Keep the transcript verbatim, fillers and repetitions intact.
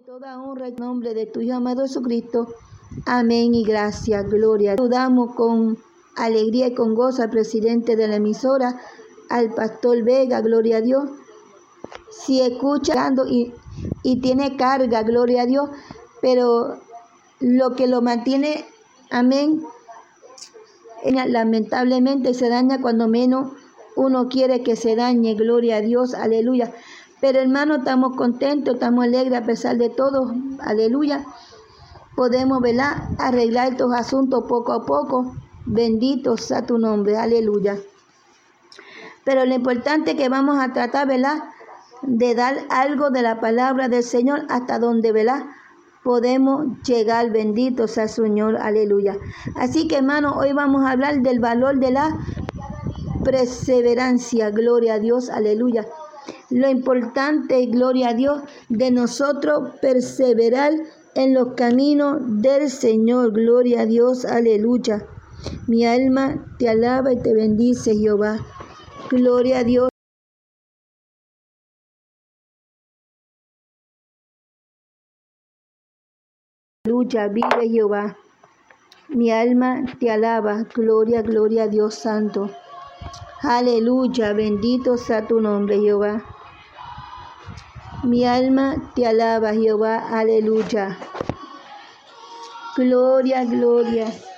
toda honra en nombre de tu Hijo amado Jesucristo. Amén y gracias, gloria. Saludamos con alegría y con gozo al presidente de la emisora, al pastor Vega, gloria a Dios. Si escucha y, y tiene carga, gloria a Dios, pero lo que lo mantiene, amén, lamentablemente se daña cuando menos uno quiere que se dañe, gloria a Dios, aleluya. Pero hermano, estamos contentos, estamos alegres a pesar de todo, aleluya. Podemos, ¿verdad?, arreglar estos asuntos poco a poco. Bendito sea tu nombre, aleluya. Pero lo importante es que vamos a tratar, ¿verdad?, de dar algo de la palabra del Señor hasta donde, ¿verdad?, podemos llegar. Bendito sea el Señor, aleluya. Así que, hermano, hoy vamos a hablar del valor de la perseverancia, gloria a Dios, aleluya. Lo importante, gloria a Dios, de nosotros perseverar en los caminos del Señor, gloria a Dios, aleluya. Mi alma te alaba y te bendice, Jehová, gloria a Dios. Aleluya, vive Jehová. Mi alma te alaba, gloria, gloria a Dios santo. Aleluya, bendito sea tu nombre, Jehová. Mi alma te alaba, Jehová, aleluya. Gloria, gloria.